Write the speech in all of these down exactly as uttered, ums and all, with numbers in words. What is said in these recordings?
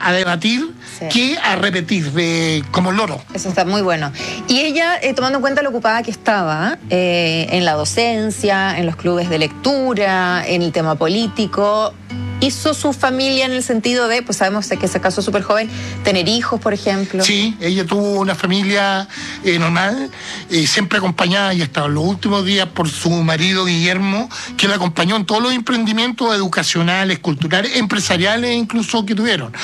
a debatir sí. que a repetir, eh, como loro. Eso está muy bueno. Y ella, eh, tomando en cuenta lo ocupada que estaba eh, en la docencia, en los clubes de lectura, en el tema político, hizo su familia en el sentido de, pues sabemos que se casó súper joven, tener hijos, por ejemplo. Sí, ella tuvo una familia eh, normal, eh, siempre acompañada y hasta los últimos días por su marido Guillermo, que la acompañó en todos los emprendimientos educacionales, culturales, empresariales incluso que tuvieron.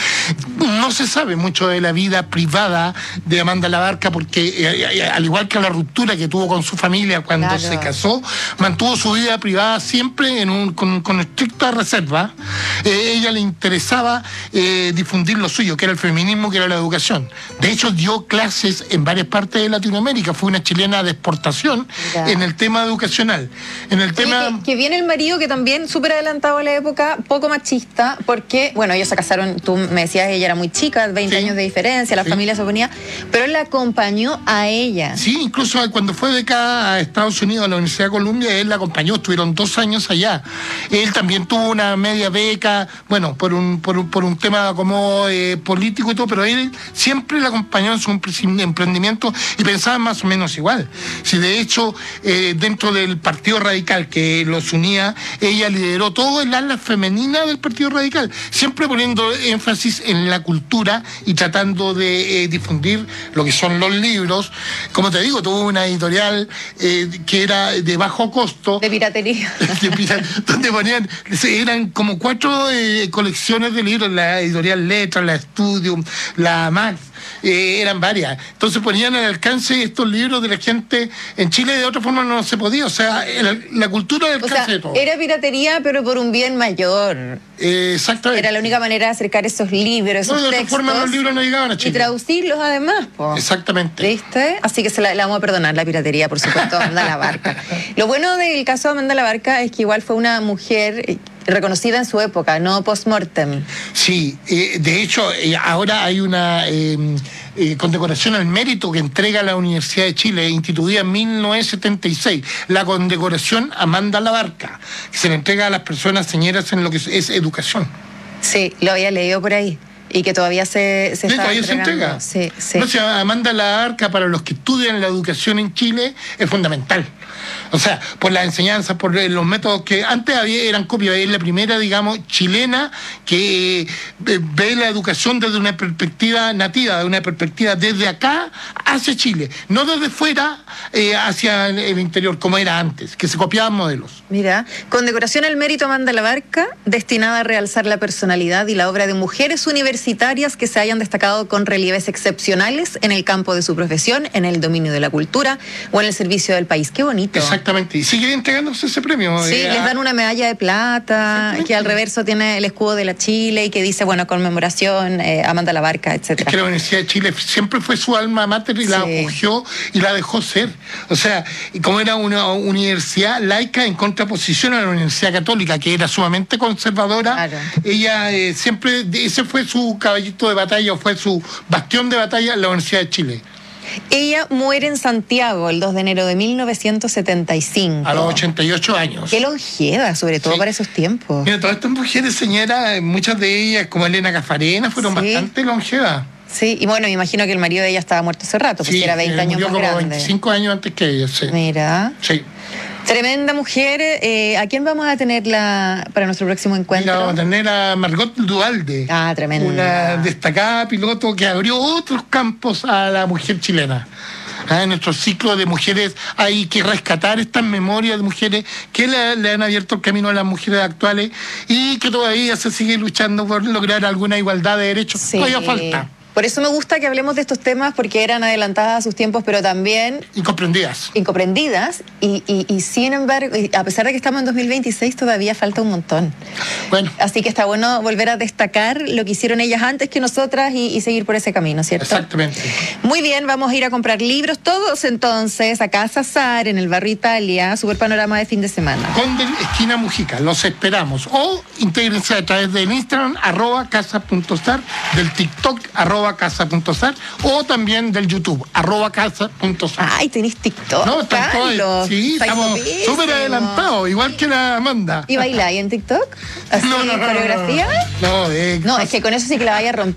No se sabe mucho de la vida privada de Amanda Labarca porque, eh, al igual que la ruptura que tuvo con su familia cuando claro. se casó, mantuvo su vida privada siempre en un, con, con estricta reserva. Eh, ella le interesaba eh, difundir lo suyo, que era el feminismo, que era la educación. De hecho, dio clases en varias partes de Latinoamérica. Fue una chilena de exportación ya. en el tema educacional. En el tema... Oye, que, que viene el marido, que también súper adelantado a la época, poco machista, porque, bueno, ellos se casaron, tú me decías, ella era muy chica, veinte sí. años de diferencia, la sí. familia se oponía, pero él la acompañó a ella. Sí, incluso cuando fue becada a Estados Unidos, a la Universidad de Columbia, él la acompañó, estuvieron dos años allá. Él también tuvo una media beca, bueno, por un, por un, por un tema como eh, político y todo, pero él siempre la acompañó en su emprendimiento y pensaba más o menos igual. Si de hecho, eh, dentro del Partido Radical que los unía, ella lideró todo el ala femenina del Partido Radical, siempre poniendo énfasis en la cultura y tratando de eh, difundir lo que son los libros. Como te digo, tuvo una editorial eh, que era de bajo costo. De piratería. De pirate, donde ponían, eran como cuatro Eh, colecciones de libros, la editorial Letras, la Studium, la Max, eh, eran varias. Entonces ponían al alcance estos libros de la gente. En Chile de otra forma no se podía, o sea, la, la cultura del alcance o sea, de todo. Era piratería, pero por un bien mayor. Eh, exactamente. Era la única manera de acercar esos libros, esos no, de otra textos. forma los libros no llegaban a Chile. Y traducirlos además, po. Exactamente. ¿Viste? Así que se la, la vamos a perdonar, la piratería, por supuesto, a Amanda Labarca. Lo bueno del caso de Amanda Labarca es que igual fue una mujer reconocida en su época, no post-mortem. Sí, eh, de hecho, eh, ahora hay una eh, eh, condecoración al mérito que entrega la Universidad de Chile, instituida en mil novecientos setenta y seis, la condecoración Amanda Labarca, que se le entrega a las personas señeras en lo que es, es educación. Sí, lo había leído por ahí. Y que todavía se, se sí, está todavía se entrega. Sí, sí. No, o sea, Amanda Labarca, para los que estudian la educación en Chile, es fundamental. O sea, por las enseñanzas, por los métodos que antes había, eran copias. Es la primera, digamos, chilena que eh, ve la educación desde una perspectiva nativa, de una perspectiva desde acá hacia Chile, no desde fuera eh, hacia el, el interior, como era antes, que se copiaban modelos. Mira, condecoración al mérito Amanda Labarca, destinada a realzar la personalidad y la obra de mujeres universitarias que se hayan destacado con relieves excepcionales en el campo de su profesión, en el dominio de la cultura o en el servicio del país. Qué bonito. Exactamente, y sigue entregándose ese premio. Sí, eh, les dan una medalla de plata, que al reverso tiene el escudo de la Chile y que dice, bueno, conmemoración, eh, Amanda Labarca, etcétera. Es que la Universidad de Chile siempre fue su alma mater y sí. la acogió y la dejó ser. O sea, como era una universidad laica en contraposición a la Universidad Católica, que era sumamente conservadora, claro. ella eh, siempre, ese fue su caballito de batalla, o fue su bastión de batalla en la Universidad de Chile. Ella muere en Santiago el dos de enero de mil novecientos setenta y cinco. A los ochenta y ocho años. Qué longeva, sobre todo sí. para esos tiempos. Mira, todas estas mujeres, señora, muchas de ellas, como Elena Cafarena, fueron sí. bastante longevas. Sí, y bueno, me imagino que el marido de ella estaba muerto hace rato, porque sí, era veinte años más como grande. veinticinco años antes que ella, sí. Mira. Sí. Tremenda mujer. Eh, ¿A quién vamos a tener la, para nuestro próximo encuentro? Mira, vamos a tener a Margot Duhalde. Ah, tremenda. Una destacada piloto que abrió otros campos a la mujer chilena. Ah, en nuestro ciclo de mujeres hay que rescatar estas memorias de mujeres que le, le han abierto el camino a las mujeres actuales y que todavía se sigue luchando por lograr alguna igualdad de derechos. Sí. Todavía falta. Por eso me gusta que hablemos de estos temas, porque eran adelantadas a sus tiempos, pero también... Incomprendidas. Incomprendidas, y, y, y sin embargo, a pesar de que estamos en dos mil veintiséis, todavía falta un montón. Bueno. Así que está bueno volver a destacar lo que hicieron ellas antes que nosotras y, y seguir por ese camino, ¿cierto? Exactamente. Muy bien, vamos a ir a comprar libros todos entonces a Casa Sar, en el barrio Italia, super panorama de fin de semana. Conde, esquina Mujica, los esperamos. O intégrense a través del Instagram, arroba casa.sar, del TikTok, arroba casa.sar, o también del YouTube, arroba casa.sar. Ay, tenés TikTok, no, están todos, sí, estamos súper adelantados, igual que la Amanda. ¿Y bailáis en TikTok? ¿Así, no, no, no, coreografía? No, eh, no, es que con eso sí que la vaya a romper.